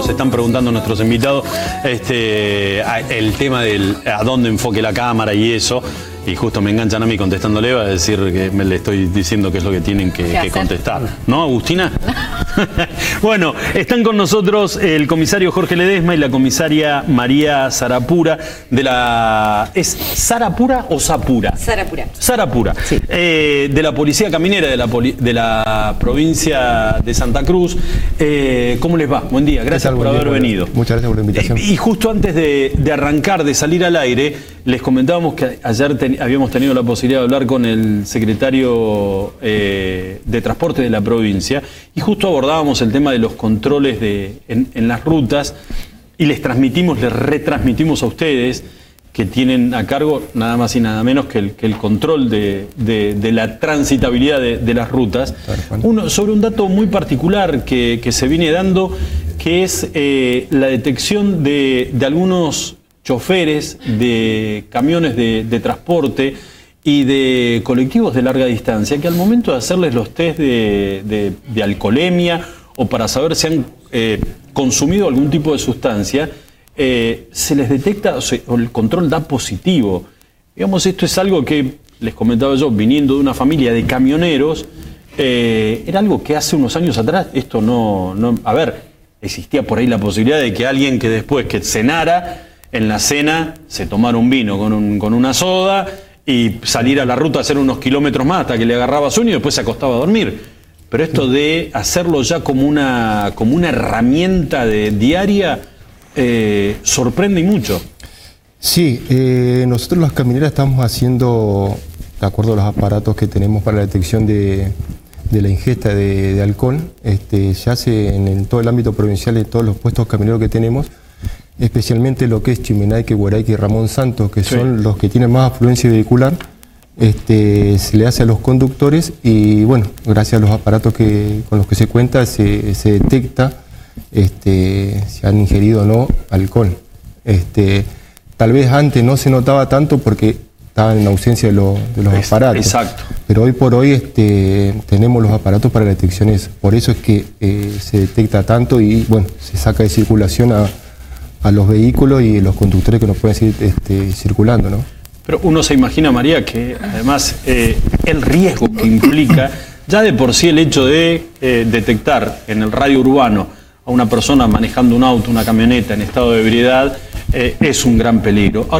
nos están preguntando nuestros invitados el tema del a dónde enfoque la cámara y eso. Y justo me enganchan a mí contestándole, va a decir que me le estoy diciendo qué es lo que tienen que contestar. ¿No, Agustina? Bueno, están con nosotros el comisario Jorge Ledesma y la comisaria María Sarapura de la... ¿Es Sarapura o Sapura? Sarapura. Sarapura. Sí. De la Policía Caminera de la provincia de Santa Cruz. ¿Cómo les va? Buen día. Gracias por haber venido. Muchas gracias por la invitación. Y justo antes de arrancar, de salir al aire, les comentábamos que ayer habíamos tenido la posibilidad de hablar con el secretario de Transporte de la provincia y justo abordábamos el tema de los controles en las rutas y les retransmitimos a ustedes que tienen a cargo nada más y nada menos que el control de la transitabilidad de las rutas. Sobre un dato muy particular que se viene dando, que es la detección de algunos choferes de camiones de transporte y de colectivos de larga distancia que al momento de hacerles los test de alcoholemia o para saber si han consumido algún tipo de sustancia, se les detecta o el control da positivo. Digamos, esto es algo que, les comentaba yo, viniendo de una familia de camioneros, era algo que hace unos años atrás, esto no a ver, existía por ahí la posibilidad de que alguien que después que cenara, en la cena se tomara un vino con una soda y salir a la ruta a hacer unos kilómetros más hasta que le agarraba sueño y después se acostaba a dormir. Pero esto de hacerlo ya como una herramienta diaria sorprende y mucho. Sí, nosotros las camineras estamos haciendo, de acuerdo a los aparatos que tenemos para la detección de la ingesta de alcohol, se hace en todo el ámbito provincial de todos los puestos camineros que tenemos, especialmente lo que es Chimenaique, Guaraique y Ramón Santos, que son los que tienen más afluencia vehicular, se le hace a los conductores y bueno, gracias a los aparatos con los que se cuenta se detecta si han ingerido o no alcohol. Tal vez antes no se notaba tanto porque estaban en ausencia de los aparatos. Exacto. Pero hoy por hoy tenemos los aparatos para la detección. Por eso es que se detecta tanto y bueno, se saca de circulación a los vehículos y los conductores que nos pueden seguir circulando, ¿no? Pero uno se imagina, María, que además el riesgo que implica, ya de por sí el hecho de detectar en el radio urbano a una persona manejando un auto, una camioneta en estado de ebriedad, es un gran peligro. Ahora,